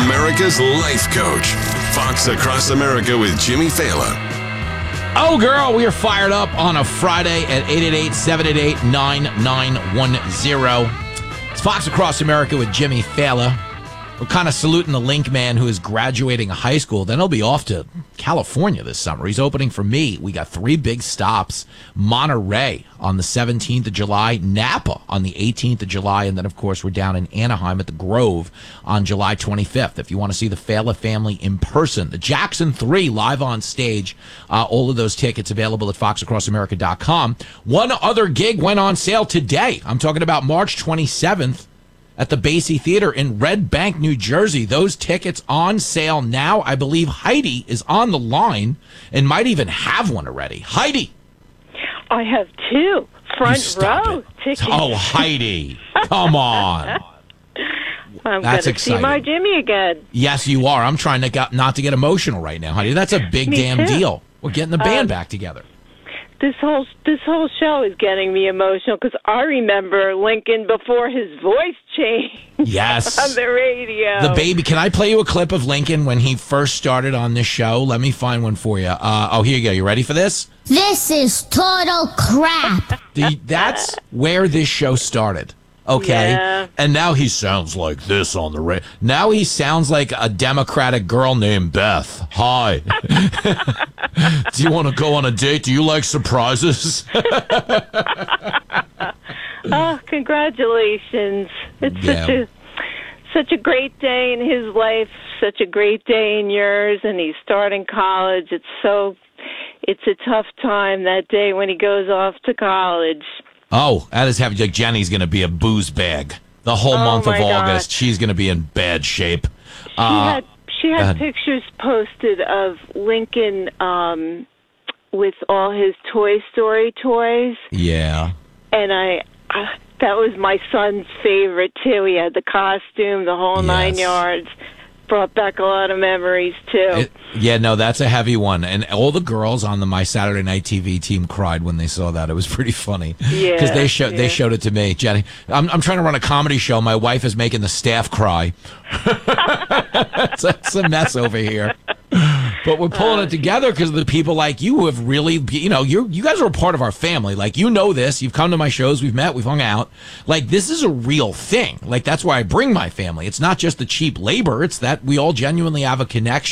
America's life coach. Fox Across America with Jimmy Fallon. Oh, girl, we are fired up on a Friday at 888-788-9910. It's Fox Across America with Jimmy Fallon. We're kind of saluting the Link man who is graduating high school. Then he'll be off to California this summer. He's opening for me. We got 3 big stops. Monterey on the 17th of July, Napa on the 18th of July, and then, of course, we're down in Anaheim at the Grove on July 25th. If you want to see the Fallon family in person, the Jackson 3 live on stage, all of those tickets available at foxacrossamerica.com. One other gig went on sale today. I'm talking about March 27th. At the Basie Theater in Red Bank, New Jersey. Those tickets on sale now. I believe Heidi is on the line and might even have one already. Heidi. I have 2 front row tickets. Oh, Heidi. Come on. I'm going to see my Jimmy again. Yes, you are. I'm trying to not to get emotional right now, Heidi. That's a big damn deal. We're getting the band back together. This whole show is getting me emotional because I remember Lincoln before his voice changed. Yes. On the radio. The baby. Can I play you a clip of Lincoln when he first started on this show? Let me find one for you. Here you go. You ready for this? This is total crap. That's where this show started. Okay. Yeah. And now he sounds like this on the radio. Now he sounds like a Democratic girl named Beth. Hi. Do you want to go on a date? Do you like surprises? Oh, congratulations. It's such a great day in his life, such a great day in yours, and he's starting college. It's a tough time that day when he goes off to college. Oh, that is heavy. Like Jenny's going to be a booze bag the whole month of August. She's going to be in bad shape. She had pictures posted of Lincoln with all his Toy Story toys. Yeah. And that was my son's favorite, too. He had the costume, the whole 9 yards. Brought back a lot of memories, too. That's a heavy one. And all the girls on the My Saturday Night TV team cried when they saw that. It was pretty funny. Yeah. Because they showed it to me. Jenny, I'm trying to run a comedy show. My wife is making the staff cry. It's a mess over here. But we're pulling it together because of the people like you who have really, you guys are a part of our family. Like, this. You've come to my shows. We've met. We've hung out. Like, this is a real thing. Like, that's why I bring my family. It's not just the cheap labor. It's that we all genuinely have a connection.